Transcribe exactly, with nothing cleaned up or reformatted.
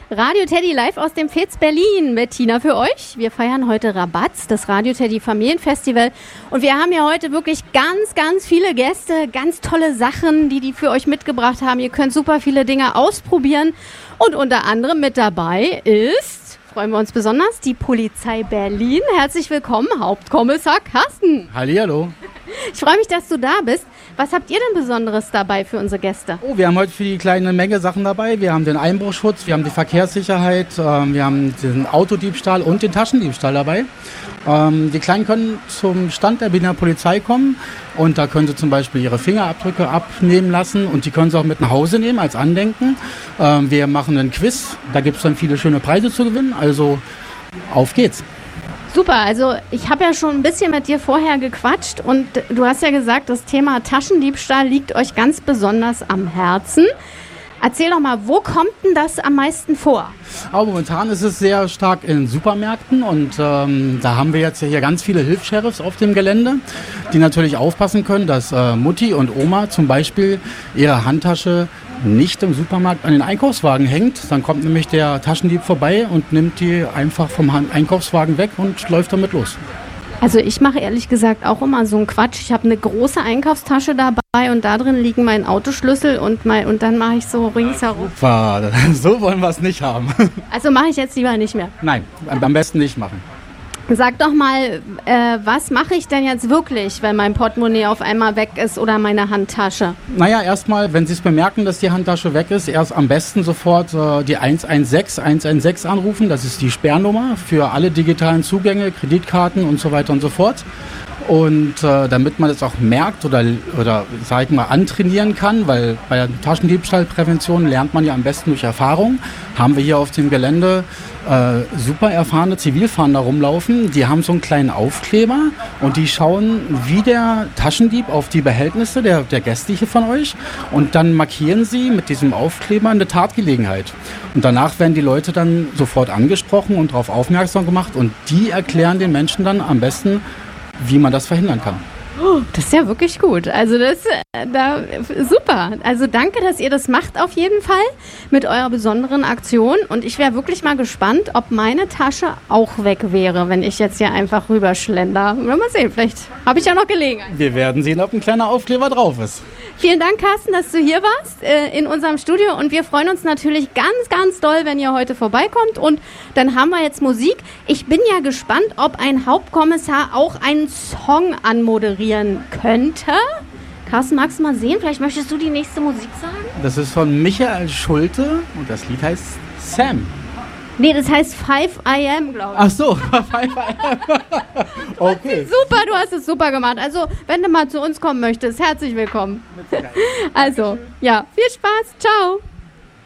Radio Teddy live aus dem Fez Berlin mit Tina für euch. Wir feiern heute Rabatz, das Radio Teddy Familienfestival. Und wir haben ja heute wirklich ganz, ganz viele Gäste, ganz tolle Sachen, die die für euch mitgebracht haben. Ihr könnt super viele Dinge ausprobieren. Und unter anderem mit dabei ist, freuen wir uns besonders, die Polizei Berlin. Herzlich willkommen, Hauptkommissar Carsten. Hallihallo. Ich freue mich, dass du da bist. Was habt ihr denn Besonderes dabei für unsere Gäste? Oh, wir haben heute für die kleine Menge Sachen dabei. Wir haben den Einbruchschutz, wir haben die Verkehrssicherheit, ähm, wir haben den Autodiebstahl und den Taschendiebstahl dabei. Ähm, die Kleinen können zum Stand der Berliner Polizei kommen und da können sie zum Beispiel ihre Fingerabdrücke abnehmen lassen und die können sie auch mit nach Hause nehmen als Andenken. Ähm, wir machen einen Quiz, da gibt es dann viele schöne Preise zu gewinnen, also auf geht's. Super, also ich habe ja schon ein bisschen mit dir vorher gequatscht und du hast ja gesagt, das Thema Taschendiebstahl liegt euch ganz besonders am Herzen. Erzähl doch mal, wo kommt denn das am meisten vor? Aber momentan ist es sehr stark in Supermärkten und ähm, da haben wir jetzt hier ganz viele Hilfs-Sheriffs auf dem Gelände, die natürlich aufpassen können, dass äh, Mutti und Oma zum Beispiel ihre Handtasche nicht im Supermarkt an den Einkaufswagen hängt. Dann kommt nämlich der Taschendieb vorbei und nimmt die einfach vom Einkaufswagen weg und läuft damit los. Also ich mache ehrlich gesagt auch immer so einen Quatsch. Ich habe eine große Einkaufstasche dabei und da drin liegen mein Autoschlüssel und, mein, und dann mache ich so ringsherum. Super, so wollen wir es nicht haben. Also mache ich jetzt lieber nicht mehr. Nein, am besten nicht machen. Sag doch mal, äh, was mache ich denn jetzt wirklich, wenn mein Portemonnaie auf einmal weg ist oder meine Handtasche? Naja, erstmal, wenn Sie es bemerken, dass die Handtasche weg ist, erst am besten sofort äh, die eins eins sechs eins eins sechs anrufen. Das ist die Sperrnummer für alle digitalen Zugänge, Kreditkarten und so weiter und so fort. Und äh, damit man das auch merkt oder, oder sag ich mal, antrainieren kann, weil bei der Taschendiebstahlprävention lernt man ja am besten durch Erfahrung, haben wir hier auf dem Gelände äh, super erfahrene Zivilfahnder rumlaufen. Die haben so einen kleinen Aufkleber und die schauen wie der Taschendieb auf die Behältnisse der, der Gäste hier von euch und dann markieren sie mit diesem Aufkleber eine Tatgelegenheit. Und danach werden die Leute dann sofort angesprochen und darauf aufmerksam gemacht und die erklären den Menschen dann am besten, wie man das verhindern kann. Oh, das ist ja wirklich gut. Also das äh, da, super. Also danke, dass ihr das macht auf jeden Fall mit eurer besonderen Aktion. Und ich wäre wirklich mal gespannt, ob meine Tasche auch weg wäre, wenn ich jetzt hier einfach rüberschlender. Mal sehen, vielleicht habe ich ja noch Gelegenheit. Wir werden sehen, ob ein kleiner Aufkleber drauf ist. Vielen Dank, Carsten, dass du hier warst äh, in unserem Studio. Und wir freuen uns natürlich ganz, ganz doll, wenn ihr heute vorbeikommt. Und dann haben wir jetzt Musik. Ich bin ja gespannt, ob ein Hauptkommissar auch einen Song anmoderieren könnte. Carsten, magst du mal sehen? Vielleicht möchtest du die nächste Musik sagen? Das ist von Michael Schulte und das Lied heißt Sam. Nee, das heißt five I am, glaube ich. Ach so, five I am. Okay. Super, du hast es super gemacht. Also, wenn du mal zu uns kommen möchtest, herzlich willkommen. Also, ja, viel Spaß. Ciao.